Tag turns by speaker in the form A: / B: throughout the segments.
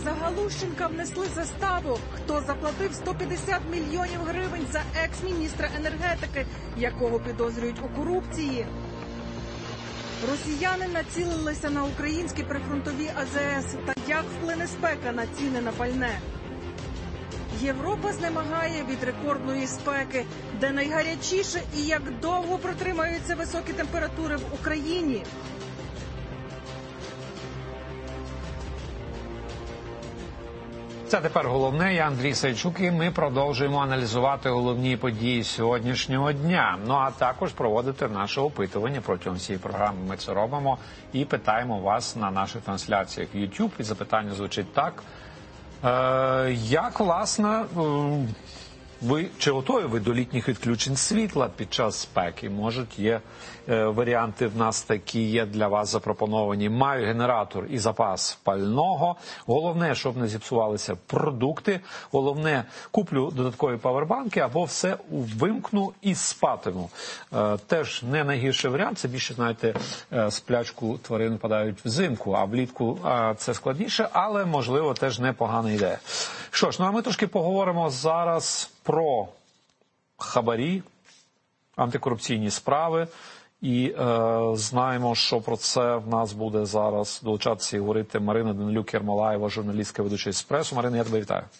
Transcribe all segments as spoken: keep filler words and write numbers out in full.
A: на Галущенка внесли заставу. Хто заплатив сто п'ятдесят мільйонів гривень за екс-міністра енергетики, якого підозрюють у корупції? Росіяни націлилися на українські прифронтові А З С. Та як вплине спека на ціни на пальне? Європа знемагає від рекордної спеки. Де найгарячіше і як довго протримаються високі температури в Україні?
B: Це тепер головне. Я Андрій Сайчук, і ми продовжуємо аналізувати головні події сьогоднішнього дня. Ну, а також проводити наше опитування протягом всієї програми. Ми це робимо і питаємо вас на наших трансляціях в YouTube. І запитання звучить так. Е, як, власне, ви, чи готові ви до літніх відключень світла під час спеки? Може, є е, варіанти в нас такі, є для вас запропоновані. Маю генератор і запас пального. Головне, щоб не зіпсувалися продукти. Головне, куплю додаткові павербанки або все вимкну і спатиму. Е, теж не найгірший варіант. Це більше, знаєте, е, сплячку тварин падають взимку, а влітку е, це складніше, але, можливо, теж непогана ідея. Що ж, ну а ми трошки поговоримо зараз про хабарі, антикорупційні справи. І е, знаємо, що про це в нас буде зараз долучатися і говорити Марина Данилюк-Єрмолаєва, журналістка, ведуча «Еспресо». Марина, я тебе вітаю.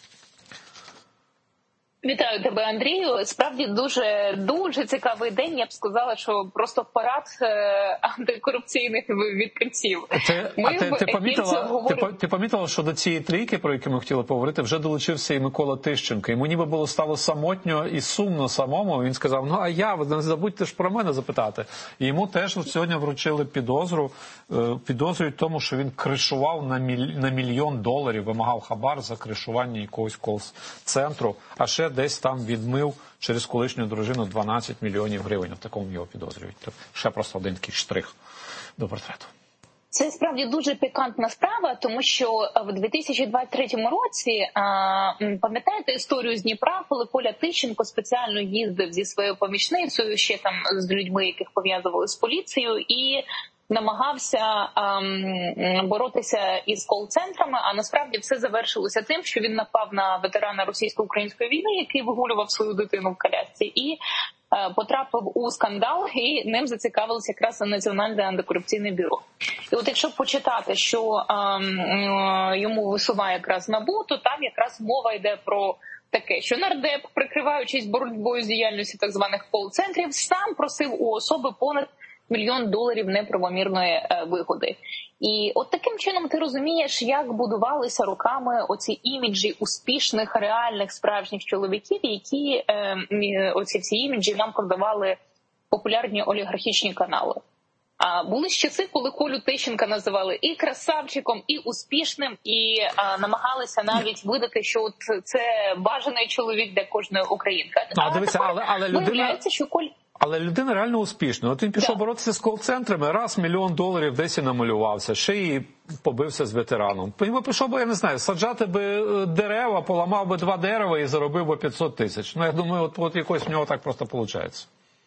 C: Вітаю тебе, Андрію. Справді дуже, дуже цікавий день. Я б сказала, що просто парад е, антикорупційних відкриттів.
B: Ти,
C: Ми
B: а ти, ти, помітила,
C: говоримо...
B: ти, ти помітила, що до цієї трійки, про яку ми хотіли поговорити, вже долучився і Микола Тищенко. Йому ніби було стало самотньо і сумно самому. Він сказав, ну а я, ви не забудьте ж про мене запитати. І йому теж сьогодні вручили підозру. Підозрюють тому, що він кришував на, міль... на мільйон доларів, вимагав хабар за кришування якогось кол-центру. А ще десь там відмив через колишню дружину дванадцять мільйонів гривень. В такому його підозрюють. То ще просто один такий штрих до портрету.
C: Це справді дуже пікантна справа, тому що в дві тисячі двадцять третьому році, пам'ятаєте історію з Дніпра, коли Коля Тищенко спеціально їздив зі своєю помічницею, ще там з людьми, яких пов'язували з поліцією, і намагався ем, боротися із кол-центрами, а насправді все завершилося тим, що він напав на ветерана російсько-української війни, який вигулював свою дитину в колясці, і е, потрапив у скандал, і ним зацікавилося якраз Національне антикорупційне бюро. І от якщо почитати, що ем, е, йому висуває якраз НАБУ, то там якраз мова йде про таке, що нардеп, прикриваючись боротьбою з діяльністю так званих кол-центрів, сам просив у особи понад мільйон доларів неправомірної е, вигоди. І от таким чином ти розумієш, як будувалися роками оці іміджі успішних, реальних, справжніх чоловіків, які е, оці всі іміджі нам продавали популярні олігархічні канали. А були ж часи, коли Колю Тищенка називали і красавчиком, і успішним, і а, намагалися навіть видати, що от це бажаний чоловік для кожної українки.
B: А, а дивіться, але, але людина...
C: що Коль...
B: Але людина реально успішна. От він пішов
C: да.
B: боротися з кол-центрами, раз мільйон доларів десь і намалювався, ще і побився з ветераном. Йому пішов би, я не знаю, саджати би дерева, поламав би два дерева і заробив би п'ятсот тисяч. Ну, я думаю, от, от якось в нього так просто виходить.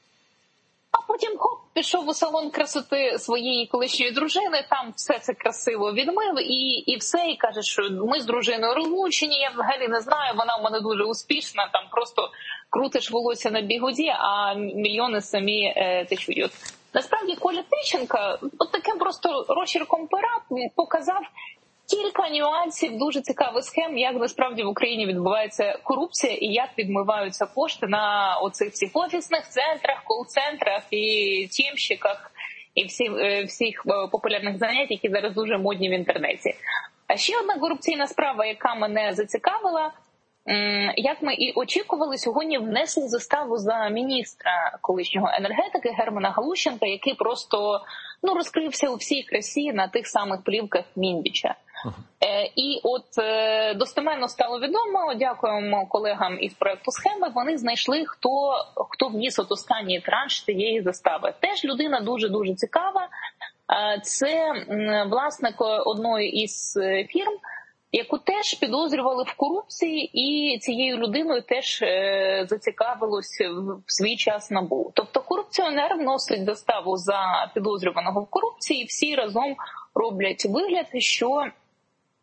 C: А потім хоп, пішов у салон красоти своєї колишньої дружини, там все це красиво відмив і, і все, і каже, що ми з дружиною розлучені, я взагалі не знаю, вона в мене дуже успішна, там просто крутиш волосся на бігуді, а мільйони самі е, течуть. Насправді Коля Тищенка от таким просто розчерком пера показав кілька нюансів дуже цікавих схем, як насправді в Україні відбувається корупція і як відмиваються кошти на оцих всіх офісних центрах, кол-центрах і тімщиках і всі, всіх популярних занять, які зараз дуже модні в інтернеті. А ще одна корупційна справа, яка мене зацікавила, як ми і очікували, сьогодні внесли заставу за міністра колишнього енергетики Германа Галущенка, який просто ну розкрився у всій красі на тих самих плівках Міндіча. Uh-huh. Е, і от е, достеменно стало відомо, дякуємо колегам із проекту «Схеми», вони знайшли, хто, хто вніс от останній транш цієї застави. Теж людина дуже-дуже цікава. Е, це м, власник одної із фірм, яку теж підозрювали в корупції, і цією людиною теж е, зацікавилось в свій час НАБУ. Тобто корупціонер вносить заставу за підозрюваного в корупції, і всі разом роблять вигляд, що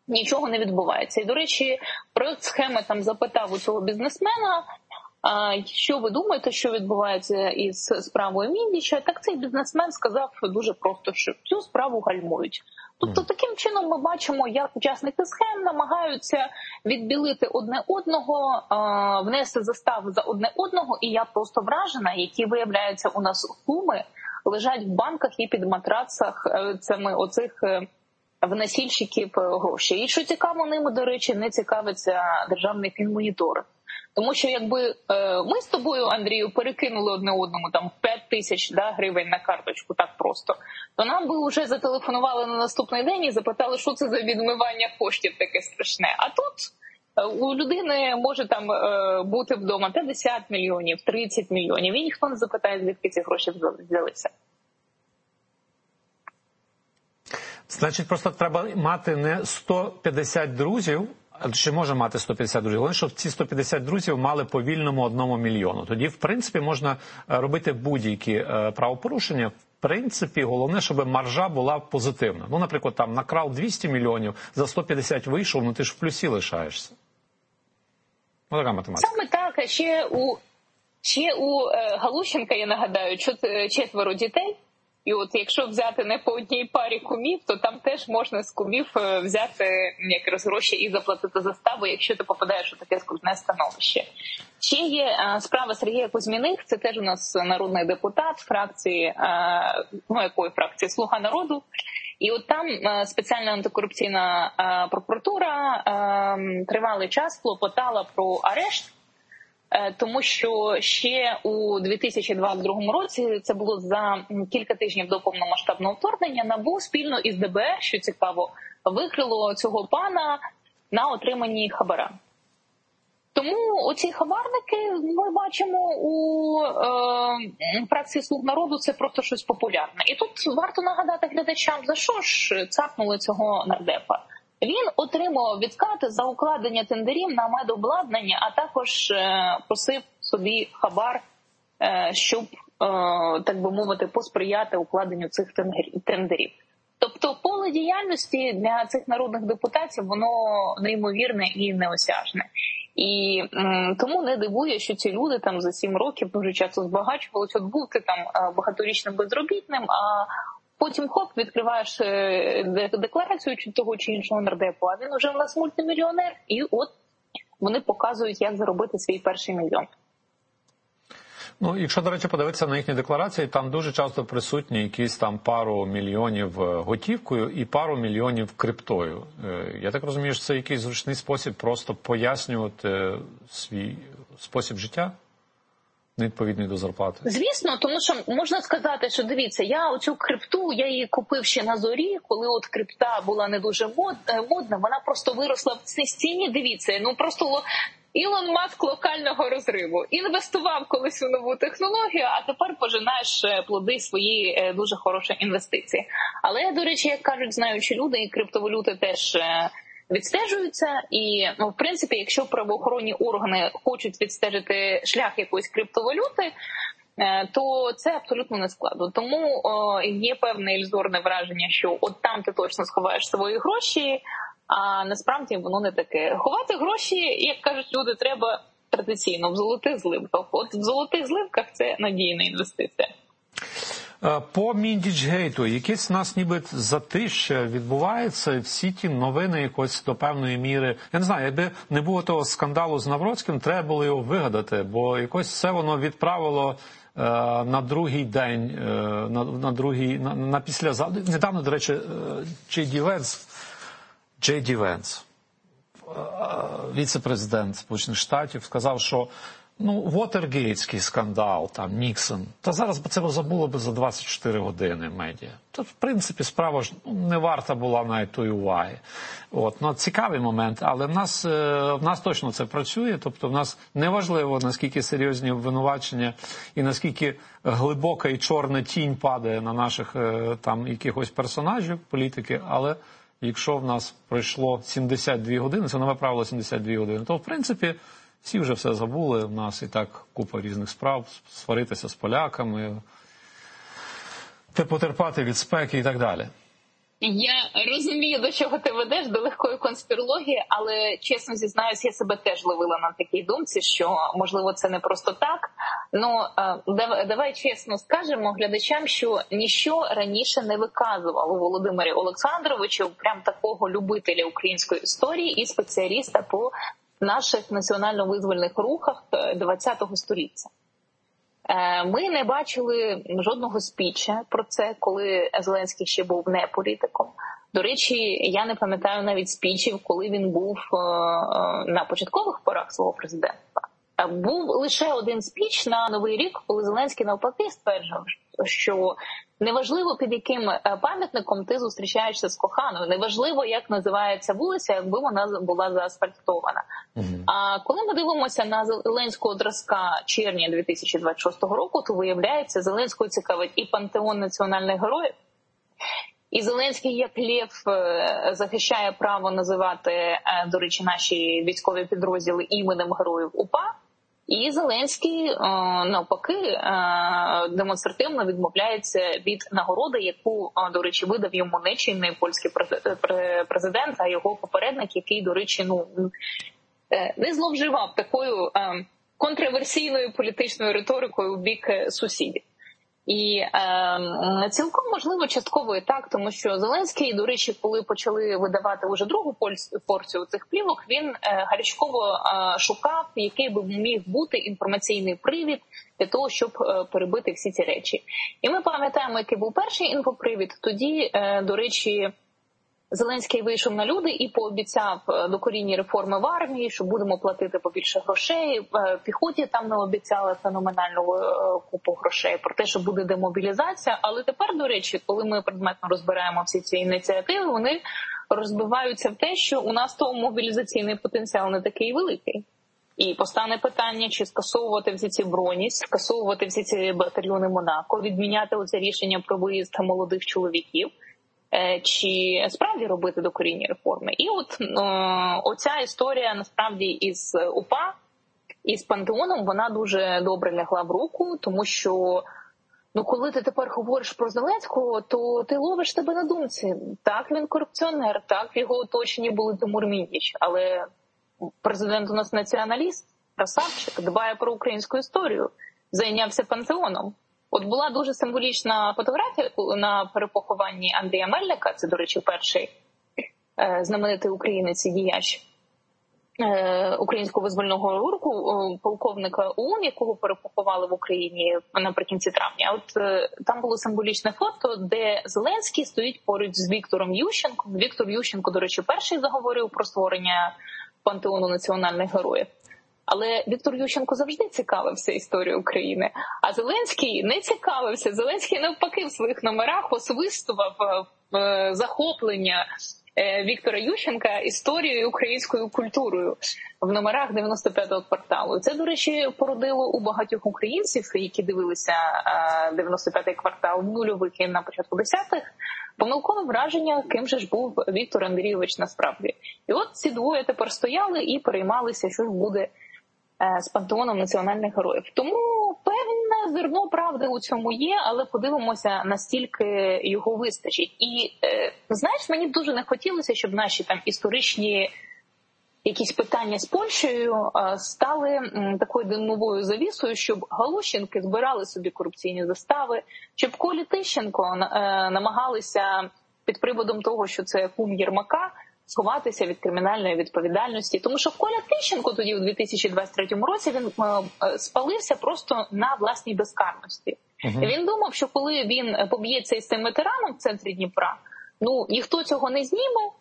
C: нічого не відбувається. І, до речі, проект схеми там запитав у цього бізнесмена, а, що ви думаєте, що відбувається із справою Міндіча, так цей бізнесмен сказав дуже просто, що цю справу гальмують. Тобто таким чином ми бачимо, як учасники схем намагаються відбілити одне одного, внести заставу за одне одного, і я просто вражена, які виявляються у нас суми, лежать в банках і під матрацах цими оцих вносільщиків грошей. І що цікаво, ними, до речі, не цікавиться Державний фінмонітор. Тому що якби е, ми з тобою, Андрію, перекинули одне одному там п'ять тисяч да, гривень на карточку так просто, то нам би вже зателефонували на наступний день і запитали, що це за відмивання коштів таке страшне. А тут е, у людини може там е, бути вдома п'ятдесят мільйонів, тридцять мільйонів, і ніхто не запитає, звідки ці гроші взялися.
B: Значить, просто треба мати не сто п'ятдесят друзів, чи може мати сто п'ятдесят друзів, але щоб ці сто п'ятдесят друзів мали по вільному одному мільйону. Тоді, в принципі, можна робити будь-які правопорушення. В принципі, головне, щоб маржа була позитивна. Ну, наприклад, там накрав двісті мільйонів, за сто п'ятдесят вийшов, ну ти ж в плюсі лишаєшся. Ну, така математика.
C: Саме так, а ще у, ще у е, Галущенка, я нагадаю, четверо дітей. І от якщо взяти не по одній парі кумів, то там теж можна з кумів взяти якраз гроші і заплатити заставу, якщо ти попадаєш у таке скрутне становище. Ще є справа Сергія Кузьміних, це теж у нас народний депутат фракції, ну якої фракції, «Слуга народу». І от там спеціальна антикорупційна прокуратура тривалий час клопотала про арешт, тому що ще у дві тисячі двадцять другому році, це було за кілька тижнів до повномасштабного вторгнення, НАБУ спільно із Д Б Р, що цікаво, викрило цього пана на отриманні хабара. Тому оці хабарники, ми бачимо у е, фракції «Слуг народу», це просто щось популярне. І тут варто нагадати глядачам, за що ж цапнули цього нардепа. Він отримував відкати за укладення тендерів на медобладнання, а також е, просив собі хабар, е, щоб, е, так би мовити, посприяти укладенню цих тендерів. Тобто поле діяльності для цих народних депутатів, воно неймовірне і неосяжне. І м, тому не дивує, що ці люди там за сім років дуже часто збагачувалися. От був ти там багаторічним безробітним, а потім хоп, відкриваєш декларацію того чи іншого нардепу, а він уже у нас мультимільйонер, і от вони показують, як заробити свій перший мільйон.
B: Ну, якщо, до речі, подивитися на їхні декларації, там дуже часто присутні якісь там пару мільйонів готівкою і пару мільйонів криптою. Я так розумію, що це якийсь зручний спосіб просто пояснювати свій спосіб життя, невідповідний до зарплати.
C: Звісно, тому що можна сказати, що дивіться, я оцю крипту, я її купив ще на зорі, коли от крипта була не дуже модна, вона просто виросла в цій ціні, дивіться, ну просто Ілон Маск локального розриву. Інвестував колись у нову технологію, а тепер пожинаєш плоди свої дуже хороші інвестиції. Але, до речі, як кажуть знаючі люди, і криптовалюти теж відстежуються. І, ну, в принципі, якщо правоохоронні органи хочуть відстежити шлях якоїсь криптовалюти, то це абсолютно не складно. Тому о, є певне ілюзорне враження, що от там ти точно сховаєш свої гроші, а насправді воно не таке. Ховати гроші, як кажуть люди, треба традиційно в золотих зливках. От в золотих зливках це надійна інвестиція.
B: По Міндічгейту якесь у нас ніби затишчя відбувається, всі ті новини якось до певної міри. Я не знаю, якби не було того скандалу з Навроцьким, треба було його вигадати, бо якось все воно відправило е, на другий день, е, на, на другий, на, на післязавтра. Недавно, до речі, Джей Ді Венс, Джей Ді Венс, віце-президент Сполучених Штатів, сказав, що ну, Вотергейтський скандал, там, Ніксон, та зараз би це забуло би за двадцять чотири години медіа. То, в принципі, справа ж ну, не варта була навіть тої уваги. От, ну, цікавий момент, але в нас, в нас точно це працює, тобто в нас неважливо, наскільки серйозні обвинувачення і наскільки глибока і чорна тінь падає на наших там якихось персонажів, політики, але якщо в нас пройшло сімдесят дві години, це нове правило сімдесят дві години, то, в принципі, всі вже все забули, в нас і так купа різних справ, сваритися з поляками, потерпати від спеки і так далі.
C: Я розумію, до чого ти ведеш, до легкої конспірології, але, чесно зізнаюсь, я себе теж ловила на такій думці, що, можливо, це не просто так. Ну, давай, давай чесно скажемо глядачам, що ніщо раніше не виказувало Володимирі Олександровичу прям такого любителя української історії і спеціаліста по наших національно-визвольних рухах ХХ століття. Ми не бачили жодного спіча про це, коли Зеленський ще був не політиком. До речі, я не пам'ятаю навіть спічів, коли він був на початкових порах свого президентства. Був лише один спіч на Новий рік, коли Зеленський навпаки стверджував, що неважливо, під яким пам'ятником ти зустрічаєшся з коханою, неважливо, як називається вулиця, якби вона була заасфальтована. Mm-hmm. А коли ми дивимося на Зеленського зразка червня дві тисячі двадцять шостого року, то виявляється, Зеленського цікавить і пантеон національних героїв, і Зеленський, як лев, захищає право називати, до речі, наші військові підрозділи іменем героїв УПА, і Зеленський, навпаки, демонстративно відмовляється від нагороди, яку, до речі, видав йому не чинний польський президент, а його попередник, який, до речі, ну, не зловживав такою контроверсійною політичною риторикою в бік сусідів. І е, цілком можливо частково і так, тому що Зеленський, до речі, коли почали видавати вже другу порцію цих плівок, він е, гарячково е, шукав, який би міг бути інформаційний привід для того, щоб е, перебити всі ці речі. І ми пам'ятаємо, який був перший інфопривід. Тоді, е, до речі, Зеленський вийшов на люди і пообіцяв докорінні реформи в армії, що будемо платити побільше грошей. Піхоті там не обіцяли феноменальну купу грошей про те, що буде демобілізація. Але тепер, до речі, коли ми предметно розбираємо всі ці ініціативи, вони розбиваються в те, що у нас то мобілізаційний потенціал не такий великий. І постане питання, чи скасовувати всі ці броні, скасовувати всі ці батальйони Монако, відміняти оце рішення про виїзд молодих чоловіків, чи справді робити докорінні реформи. І от о, оця історія насправді із УПА, із пантеоном, вона дуже добре лягла в руку, тому що ну, коли ти тепер говориш про Зеленського, то ти ловиш себе на думці. Так, він корупціонер, так, в його оточенні були Тимур Міндіч, але президент у нас націоналіст, красавчик, дбає про українську історію, зайнявся пантеоном. От була дуже символічна фотографія на перепохованні Андрія Мельника, це, до речі, перший е, знаменитий українець і діяч е, українського визвольного руху, е, полковника ОУН, якого перепоховали в Україні наприкінці травня. От е, там було символічне фото, де Зеленський стоїть поруч з Віктором Ющенком. Віктор Ющенко, до речі, перший заговорив про створення пантеону національних героїв. Але Віктор Ющенко завжди цікавився історією України, а Зеленський не цікавився. Зеленський навпаки в своїх номерах освистував захоплення Віктора Ющенка історією, українською культурою в номерах дев'яносто п'ятого кварталу. Це, до речі, породило у багатьох українців, які дивилися дев'яносто п'ятий квартал в нульових і на початку десятих, помилкове враження, ким же ж був Віктор Андрійович насправді. І от ці двоє тепер стояли і переймалися, що ж буде з пантеоном національних героїв. Тому певне зерно правди у цьому є, але подивимося, настільки його вистачить. І, е, знаєш, мені дуже не хотілося, щоб наші там історичні якісь питання з Польщею е, стали м, такою димовою завісою, щоб Галущенки збирали собі корупційні застави, щоб Колі Тищенко е, намагалися під приводом того, що це кум Єрмака, сховатися від кримінальної відповідальності. Тому що Коля Тищенко тоді у дві тисячі двадцять третьому році він е, спалився просто на власній безкарності. Uh-huh. Він думав, що коли він поб'ється із цим ветераном в центрі Дніпра, ну ніхто цього не зніме,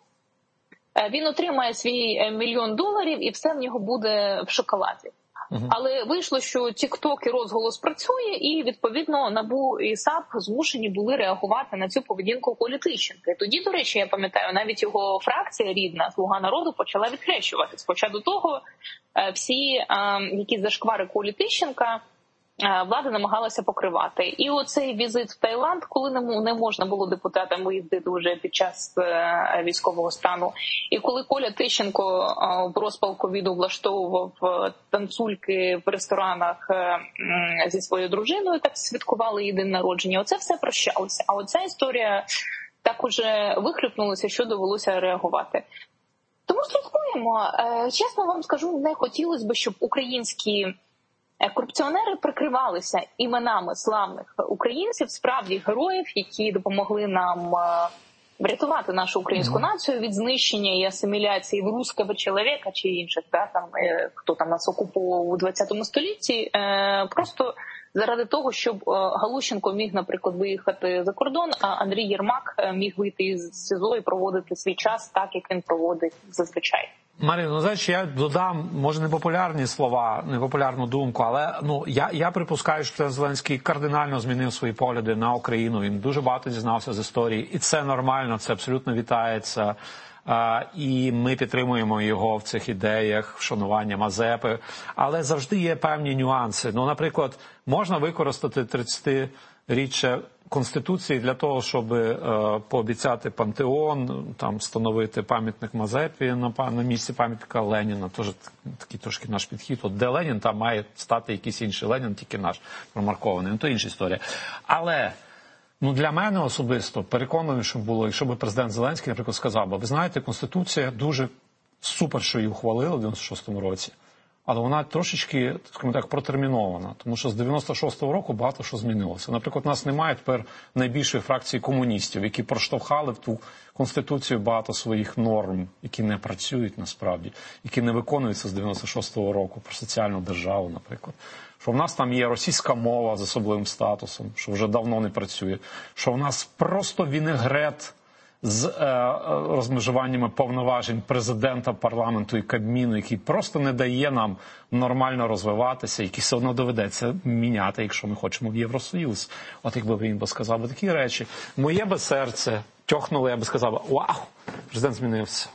C: він отримає свій мільйон доларів і все в нього буде в шоколаді. Uh-huh. Але вийшло, що тік-ток і розголос працює, і, відповідно, НАБУ і САП змушені були реагувати на цю поведінку Колі Тищенка. І тоді, до речі, я пам'ятаю, навіть його фракція рідна, «Слуга народу», почала відхрещуватись. Хоча до того всі якісь зашквари Колі Тищенка влада намагалася покривати. І оцей візит в Таїланд, коли не можна було депутатам виїздити вже під час військового стану, і коли Коля Тищенко в розпал ковіду влаштовував танцульки в ресторанах зі своєю дружиною, так святкували її день народження, оце все прощалося. А оця історія так уже вихлюпнулося, що довелося реагувати. Тому слідкуємо. Чесно вам скажу, не хотілося б, щоб українські корупціонери прикривалися іменами славних українців, справді героїв, які допомогли нам врятувати нашу українську націю від знищення і асиміляції в русского чоловіка чи інших, да, там, хто там нас окуповував у двадцятому столітті, просто заради того, щоб Галущенко міг, наприклад, виїхати за кордон, а Андрій Єрмак міг вийти із СІЗО і проводити свій час так, як він проводить зазвичай.
B: Марина, ну, знаєш, я додам, може, непопулярні слова, непопулярну думку, але ну я, я припускаю, що Зеленський кардинально змінив свої погляди на Україну. Він дуже багато дізнався з історії, і це нормально, це абсолютно вітається. А, і ми підтримуємо його в цих ідеях вшанування Мазепи. Але завжди є певні нюанси. Ну, наприклад, можна використати тридцятиріччя Конституції для того, щоб е, пообіцяти пантеон, там встановити пам'ятник Мазепі на, на місці пам'ятника Леніна. Тож такий трошки наш підхід. От де Ленін, там має стати якийсь інший Ленін, тільки наш промаркований. Ну, то інша історія. Але ну, для мене особисто переконаний, що було, якщо б президент Зеленський, наприклад, сказав би, ви знаєте, Конституція дуже супер, що її ухвалили в дев'яносто шостому році. Але вона трошечки, скажімо так, протермінована, тому що з дев'яносто шостого року багато що змінилося. Наприклад, у нас немає тепер найбільшої фракції комуністів, які проштовхали в ту Конституцію багато своїх норм, які не працюють насправді, які не виконуються з дев'яносто шостого року, про соціальну державу, наприклад. Що в нас там є російська мова з особливим статусом, що вже давно не працює, що в нас просто вінегрет з е, розмежуваннями повноважень президента, парламенту і Кабміну, який просто не дає нам нормально розвиватися, який все одно доведеться міняти, якщо ми хочемо в Євросоюз. От якби він би сказав би такі речі. Моє би серце тьохнуло, я би сказав, вау, президент змінився.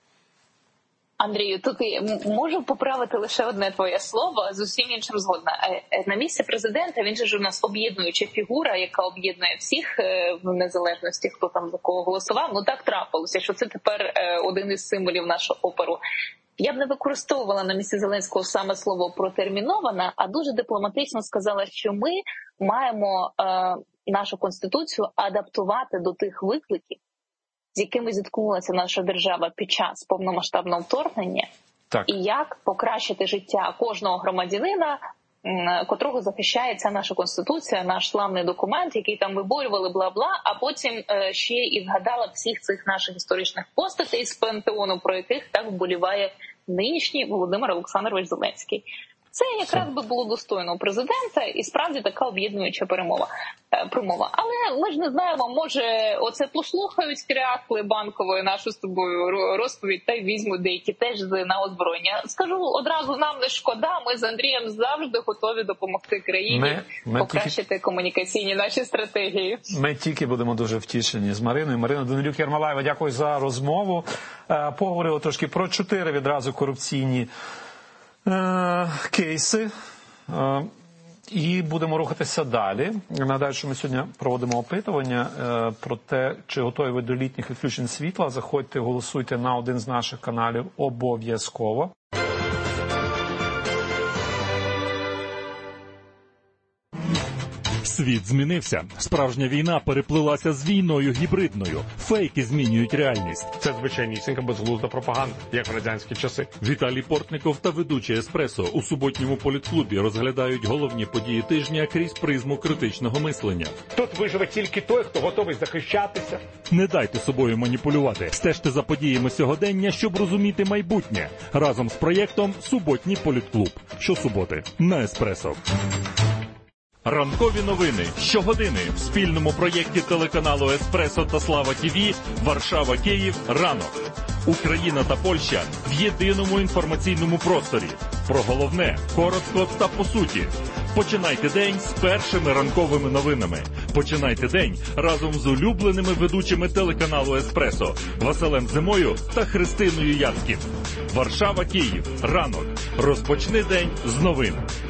C: Андрію, тут можу поправити лише одне твоє слово, з усім іншим згодна. На місці президента, він же ж у нас об'єднуюча фігура, яка об'єднує всіх в незалежності, хто там за кого голосував. Ну так трапилося, що це тепер один із символів нашого опору. Я б не використовувала на місці Зеленського саме слово «протермінована», а дуже дипломатично сказала, що ми маємо е, нашу Конституцію адаптувати до тих викликів, з якими зіткнулася наша держава під час повномасштабного вторгнення, так. І як покращити життя кожного громадянина, котрого захищає ця наша Конституція, наш славний документ, який там виборювали, бла-бла, а потім ще і згадала всіх цих наших історичних постатей з пантеону, про яких так вболіває нинішній Володимир Олександрович Зеленський. Це якраз би було достойно у президента і справді така об'єднуюча перемова, промова. Але ми ж не знаємо, може оце послухають крякли Банкової нашу з тобою розповідь та й візьмуть деякі теж на озброєння. Скажу одразу, нам не шкода, ми з Андрієм завжди готові допомогти країні ми, ми покращити тільки... комунікаційні наші стратегії.
B: Ми тільки будемо дуже втішені з Мариною. Марина Данилюк-Єрмолаєва, дякую за розмову. Поговорили трошки про чотири відразу корупційні кейси, і будемо рухатися далі. Нагадаю, що ми сьогодні проводимо опитування про те, чи готові ви до літніх відключень світла. Заходьте, голосуйте на один з наших каналів обов'язково.
D: Світ змінився. Справжня війна переплилася з війною гібридною. Фейки змінюють реальність.
E: Це звичайнісінька безглузда пропаганда, як в радянські часи.
D: Віталій Портников та ведучий «Еспресо» у суботньому політклубі розглядають головні події тижня крізь призму критичного мислення.
E: Тут виживе тільки той, хто готовий захищатися.
D: Не дайте собою маніпулювати. Стежте за подіями сьогодення, щоб розуміти майбутнє. Разом з проєктом «Суботній політклуб». Щосуботи на «Еспресо». Ранкові новини щогодини в спільному проєкті телеканалу «Еспресо» та «Слава ТІВІ» Варшава-Київ ранок. Україна та Польща в єдиному інформаційному просторі. Про головне, коротко та по суті. Починайте день з першими ранковими новинами. Починайте день разом з улюбленими ведучими телеканалу «Еспресо» Василем Зимою та Христиною Яцьків. Варшава-Київ ранок. Розпочни день з новин.